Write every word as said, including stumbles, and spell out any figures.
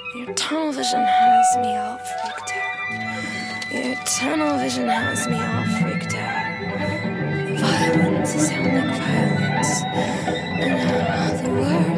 Your tunnel vision has me all freaked out. Your tunnel vision has me all